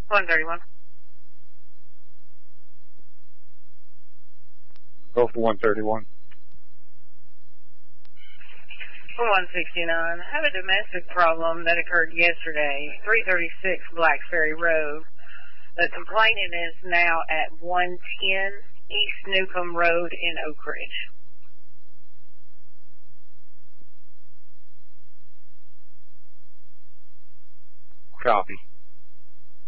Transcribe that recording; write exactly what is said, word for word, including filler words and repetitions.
one thirty-one. Go for one thirty-one. For one sixty-nine, I have a domestic problem that occurred yesterday, three thirty-six Black Ferry Road. The complainant is now at one ten East Newcomb Road in Oak Ridge. Copy.